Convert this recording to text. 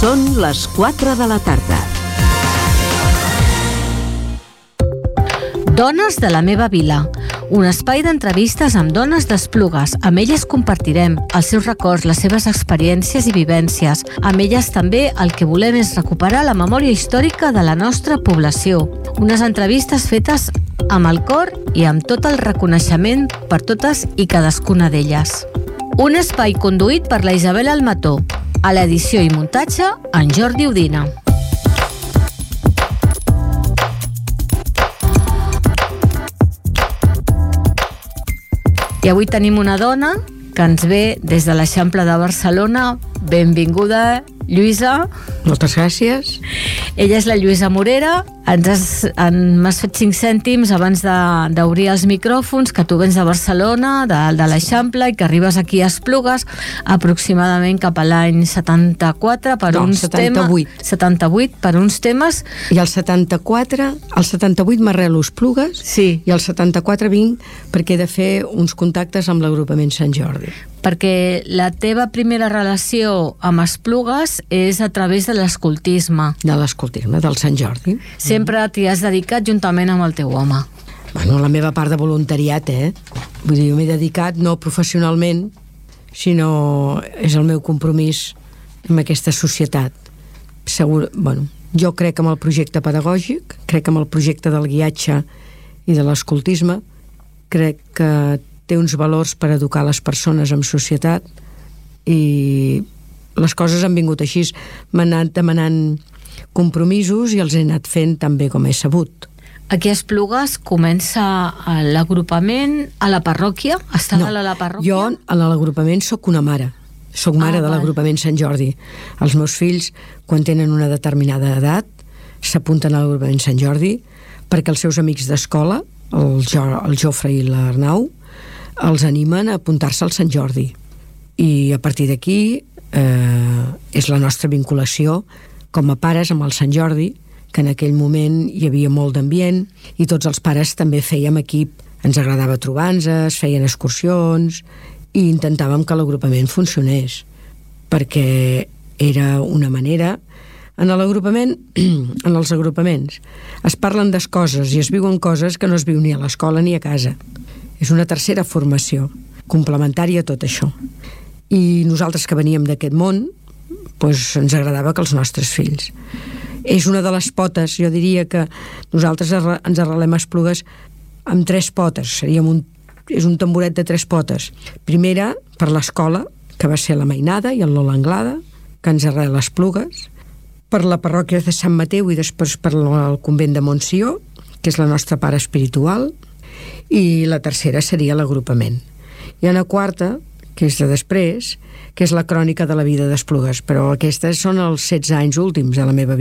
Són les 4 de la tarda. Dones de la meva vila, un espai d'entrevistes amb dones d'Esplugues. Amb elles compartirem els seus records, les seves experiències i vivències. Amb elles també el que volem és recuperar la memòria històrica de la nostra població. Unes entrevistes fetes amb el cor i amb tot el reconeixement per totes i cadascuna d'elles. Un espai conduït per la Isabel Almató. A l'edició i muntatge, en Jordi Udina. I avui tenim una dona que ens ve des de l'Eixample de Barcelona. Benvinguda, Lluïsa. Moltes gràcies. Ella és la Lluïsa Morera. M'has fet 5 cèntims abans d'obrir els micròfons, que tu vens de Barcelona, de l'Eixample, i que arribes aquí a Esplugues aproximadament cap a l'any 74 per uns 78. 78 per uns temes. I el 78 m'arrelo a Esplugues, sí. I el 74 vinc perquè he de fer uns contactes amb l'agrupament Sant Jordi. Perquè la teva primera relació amb Esplugues és a través de l'escoltisme. De l'escoltisme, del Sant Jordi. Sempre t'hi has dedicat juntament amb el teu home. Bueno, la meva part de voluntariat, Vull dir, jo m'he dedicat no professionalment, sinó és el meu compromís amb aquesta societat. Jo crec en el projecte pedagògic, crec en el projecte del guiatge i de l'escoltisme, crec que té uns valors per educar les persones en societat i les coses han vingut així. M'han anat demanant compromisos i els he anat fent tan bé com he sabut. Aquí a Esplugues comença l'agrupament a la parròquia? Està No, a la parròquia? jo a l'agrupament sóc una mare. Soc mare de l'agrupament Sant Jordi. Els meus fills, quan tenen una determinada edat, s'apunten a l'agrupament Sant Jordi perquè els seus amics d'escola, el Jofre i l'Arnau, els animen a apuntar-se al Sant Jordi. I a partir d'aquí és la nostra vinculació com a pares amb el Sant Jordi, que en aquell moment hi havia molt d'ambient i tots els pares també fèiem equip. Ens agradava trobar-nos, es feien excursions i intentàvem que l'agrupament funcionés, perquè era una manera. En l'agrupament, en els agrupaments, es parlen de coses i es viuen coses que no es viu ni a l'escola ni a casa. És una tercera formació, complementària a tot això. I nosaltres que veníem d'aquest món, doncs ens agradava que els nostres fills. És una de les potes, jo diria que nosaltres ens arrelem a Esplugues amb 3 potes, és un tamboret de 3 potes. Primera, per l'escola, que va ser la Mainada i el Lola Anglada, que ens arrela a Esplugues, per la parròquia de Sant Mateu i després per el convent de Montsió, que és la nostra pare espiritual, i la tercera seria l'agrupament. Hi ha una quarta, que és de després, que és la crònica de la vida d'Esplugues, però aquestes són els 16 anys últims de la meva vida.